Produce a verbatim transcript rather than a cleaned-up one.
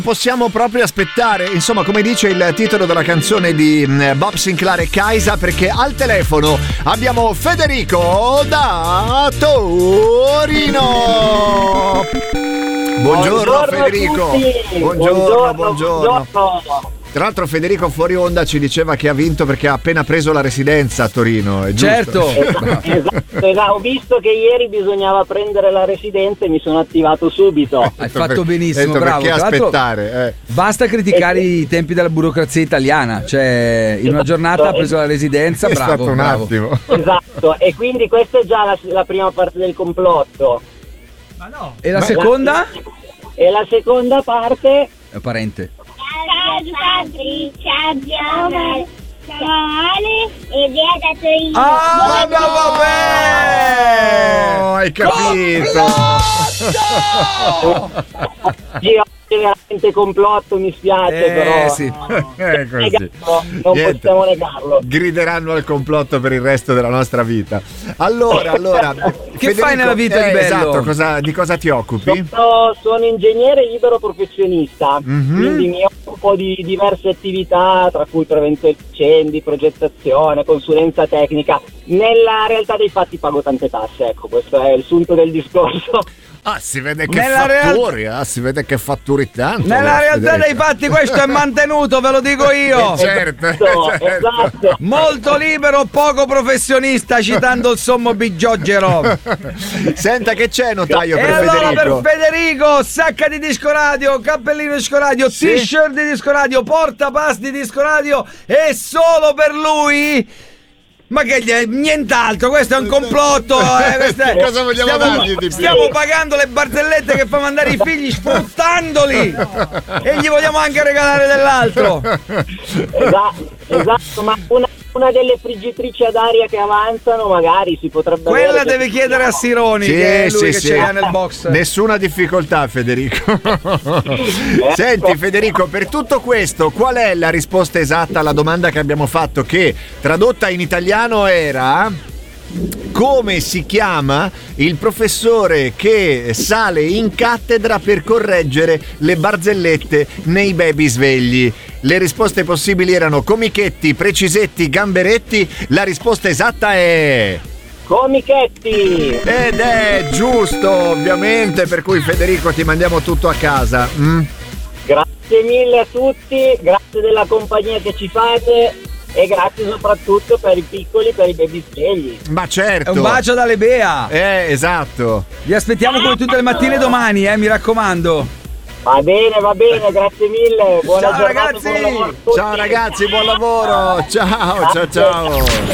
Possiamo proprio aspettare, insomma, come dice il titolo della canzone di Bob Sinclair e Kaisa, perché al telefono abbiamo Federico da Torino. Buongiorno, buongiorno Federico. Buongiorno, buongiorno, buongiorno. buongiorno. Tra l'altro Federico fuori onda ci diceva che ha vinto perché ha appena preso la residenza a Torino, è certo. Esatto, esatto, ho visto che ieri bisognava prendere la residenza e mi sono attivato subito. Hai fatto benissimo, detto, bravo. Perché aspettare? Eh. Basta criticare eh, i tempi della burocrazia italiana, cioè in una giornata ha preso la residenza, è bravo. È stato un bravo. attimo. Esatto, e quindi questa è già la, la prima parte del complotto. Ma no. E la Ma seconda? La, e la seconda parte è parente. Ciao Patrizia, Giove, Sole e via da Torino. Ah, ma vabbè! Oh, hai capito? Io veramente complotto, mi spiace, eh, però sì. È così. Non Niente. possiamo negarlo. Grideranno al complotto per il resto della nostra vita. Allora, allora che Federico, fai nella vita eh, di bello? Esatto, cosa, di cosa ti occupi? Sono, sono ingegnere libero professionista, Mm-hmm. quindi mi occupo di diverse attività, tra cui prevenzione incendi, progettazione, consulenza tecnica. Nella realtà dei fatti pago tante tasse, ecco, questo è il sunto del discorso. Ah, si vede che Nella fatturi, real... ah, si vede che fatturi tanto. Nella realtà Federico. dei fatti questo è mantenuto, ve lo dico io. Eh, certo, Esatto, certo. esatto. Molto libero, poco professionista, citando il sommo Bigiogero. Senta che c'è, notaio, E per allora Federico. per Federico, sacca di Disco Radio, cappellino di Disco Radio, Sì. t-shirt di Disco Radio, portapass di Disco Radio e solo per lui. Ma che gli è nient'altro, questo è un complotto. Eh, questo è... Cosa vogliamo stiamo, dargli di più? stiamo pagando le barzellette che fa mandare i figli sfruttandoli e gli vogliamo anche regalare dell'altro. Esatto, esatto, ma una, una delle friggitrici ad aria che avanzano magari si potrebbe Quella avere deve chiedere a Sironi, Sì, che è lui sì, che sì. ce l'ha nel box. Nessuna difficoltà, Federico. Senti, Federico, per tutto questo, qual è la risposta esatta alla domanda che abbiamo fatto? Che tradotta in italiano era: come si chiama il professore che sale in cattedra per correggere le barzellette nei baby svegli? Le risposte possibili erano comichetti, precisetti, gamberetti. La risposta esatta è Comichetti. ed è giusto, ovviamente, per cui Federico ti mandiamo tutto a casa. Mm? Grazie mille a tutti, grazie della compagnia che ci fate e grazie soprattutto per i piccoli, per i baby svegli. Ma certo. È un bacio dalle Bea. Eh, esatto. Vi aspettiamo come tutte le mattine domani, eh, mi raccomando. Va bene, va bene, grazie mille. Buona Ciao, giornata, ragazzi. buon lavoro a tutti. Ciao ragazzi, buon lavoro. Ciao, ciao, ciao.